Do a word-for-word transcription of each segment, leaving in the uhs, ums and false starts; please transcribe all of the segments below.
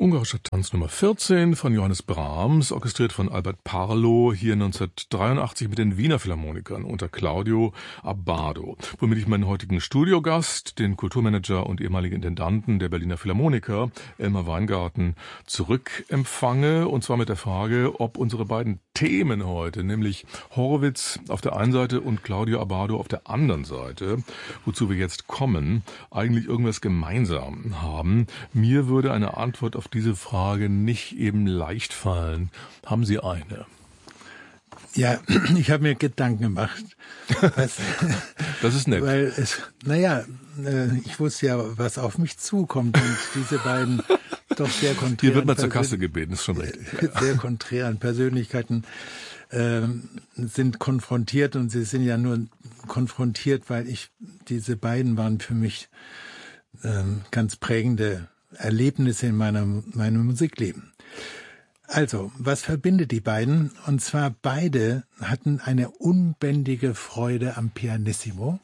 Ungarischer Tanz Nummer vierzehn von Johannes Brahms, orchestriert von Albert Parlow, hier neunzehnhundertdreiundachtzig mit den Wiener Philharmonikern unter Claudio Abbado. Womit ich meinen heutigen Studiogast, den Kulturmanager und ehemaligen Intendanten der Berliner Philharmoniker, Elmar Weingarten, zurückempfange. Und zwar mit der Frage, ob unsere beiden Themen heute, nämlich Horowitz auf der einen Seite und Claudio Abbado auf der anderen Seite, wozu wir jetzt kommen, eigentlich irgendwas gemeinsam haben. Mir würde eine Antwort auf diese Frage nicht eben leicht fallen. Haben Sie eine? Ja, ich habe mir Gedanken gemacht. Was, das ist nett. Weil es, naja, ich wusste ja, was auf mich zukommt und diese beiden doch sehr konträren Hier wird man zur Kasse gebeten, ist schon richtig. Sehr konträren Persönlichkeiten äh, sind konfrontiert und sie sind ja nur konfrontiert, weil ich, diese beiden waren für mich äh, ganz prägende Erlebnisse in meinem, meinem Musikleben. Also, was verbindet die beiden? Und zwar beide hatten eine unbändige Freude am Pianissimo.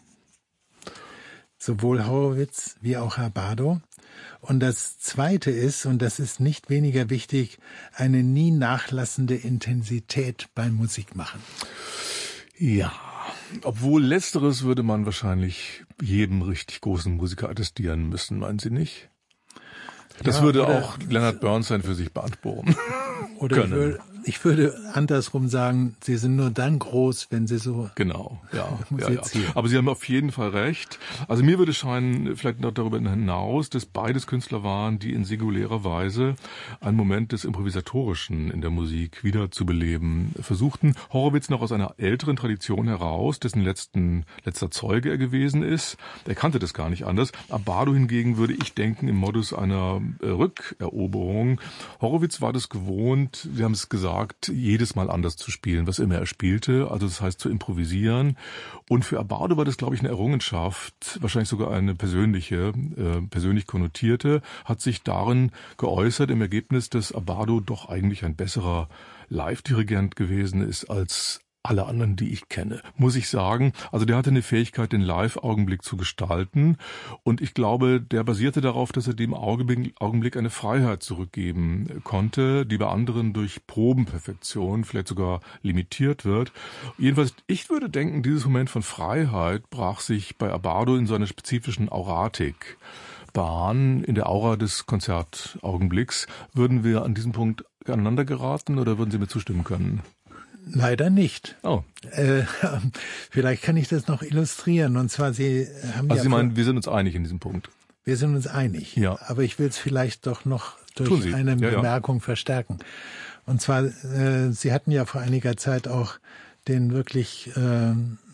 Sowohl Horowitz wie auch Abbado. Und das Zweite ist, und das ist nicht weniger wichtig, eine nie nachlassende Intensität beim Musikmachen. Ja, obwohl Letzteres würde man wahrscheinlich jedem richtig großen Musiker attestieren müssen, meinen Sie nicht? Das ja, würde auch Leonard Bernstein für sich beanspruchen. Oder ich würde, ich würde andersrum sagen, sie sind nur dann groß, wenn sie so genau, ja, ja, ja. Aber Sie haben auf jeden Fall recht. Also mir würde scheinen, vielleicht noch darüber hinaus, dass beides Künstler waren, die in singulärer Weise einen Moment des Improvisatorischen in der Musik wieder zu beleben versuchten. Horowitz noch aus einer älteren Tradition heraus, dessen letzten, letzter Zeuge er gewesen ist. Er kannte das gar nicht anders. Abbado hingegen würde ich denken im Modus einer Rückeroberung. Horowitz war das gewohnt, wir haben es gesagt, jedes Mal anders zu spielen, was immer er spielte, also das heißt zu improvisieren. Und für Abbado war das, glaube ich, eine Errungenschaft, wahrscheinlich sogar eine persönliche, äh, persönlich konnotierte, hat sich darin geäußert im Ergebnis, dass Abbado doch eigentlich ein besserer Live-Dirigent gewesen ist als alle anderen, die ich kenne, muss ich sagen. Also der hatte eine Fähigkeit, den Live-Augenblick zu gestalten. Und ich glaube, der basierte darauf, dass er dem Augenblick eine Freiheit zurückgeben konnte, die bei anderen durch Probenperfektion vielleicht sogar limitiert wird. Jedenfalls, ich würde denken, dieses Moment von Freiheit brach sich bei Abbado in seiner spezifischen Auratik Bahn, in der Aura des Konzertaugenblicks. Würden wir an diesem Punkt aneinander geraten oder würden Sie mir zustimmen können? Leider nicht. Oh. Äh, vielleicht kann ich das noch illustrieren. Und zwar, Sie haben also ja... Sie meinen, wir sind uns einig in diesem Punkt? Wir sind uns einig. Ja. Aber ich will es vielleicht doch noch durch eine ja, Bemerkung ja. verstärken. Und zwar, äh, Sie hatten ja vor einiger Zeit auch den wirklich, äh,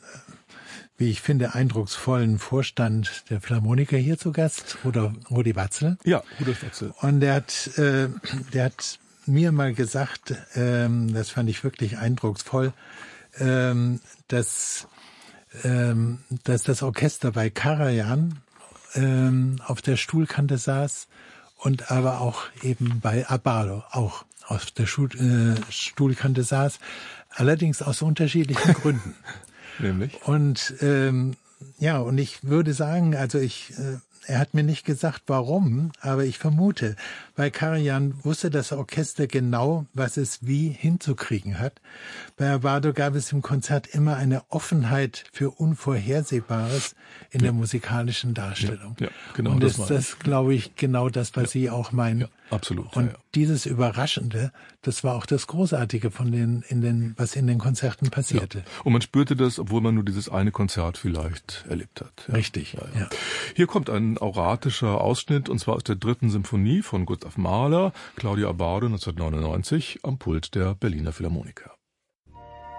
wie ich finde, eindrucksvollen Vorstand der Philharmoniker hier zu Gast, Rudolf, Rudi Watzel. Ja, Rudolf Watzel. Und der hat, äh, der hat mir mal gesagt, ähm, das fand ich wirklich eindrucksvoll, ähm, dass, ähm, dass das Orchester bei Karajan ähm, auf der Stuhlkante saß und aber auch eben bei Abbado auch auf der Stuhl, äh, Stuhlkante saß, allerdings aus unterschiedlichen Gründen. Nämlich? Und ähm, ja, und ich würde sagen, also ich äh, er hat mir nicht gesagt, warum, aber ich vermute, bei Karajan wusste das Orchester genau, was es wie hinzukriegen hat. Bei Abbado gab es im Konzert immer eine Offenheit für Unvorhersehbares in ja. der musikalischen Darstellung. Ja, ja, genau. Und das ist das, glaube ich, genau das, was ja. Sie auch meinen. Ja, absolut. Und ja, ja. dieses Überraschende, das war auch das Großartige von den, in den, was in den Konzerten passierte. Ja. Und man spürte das, obwohl man nur dieses eine Konzert vielleicht erlebt hat. Ja. Richtig. Ja, ja. Ja. Hier kommt ein auratischer Ausschnitt, und zwar aus der dritten Symphonie von Gustav Mahler, Claudio Abbado neunzehnhundertneunundneunzig am Pult der Berliner Philharmoniker.